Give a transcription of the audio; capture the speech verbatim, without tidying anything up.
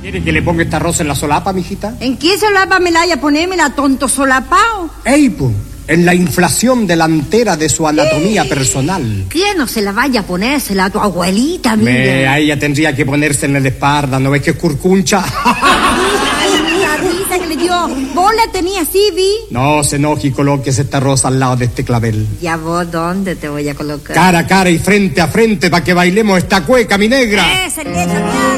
¿Quiere que le ponga esta rosa en la solapa, mijita? ¿En qué solapa me la vaya a poner, la tonto solapao? ¡Ey, po! En la inflación delantera de su anatomía personal. ¿Quién no se la vaya a ponérsela a tu abuelita, mira? Me, a ella tendría que ponerse en la espalda, ¿no ves que es curcuncha? La risa que le dio. ¿Vos la tenías así, vi? No se enoje y colóquese esta rosa al lado de este clavel. ¿Ya vos dónde te voy a colocar? Cara a cara y frente a frente para que bailemos esta cueca, mi negra. ¡Ese, que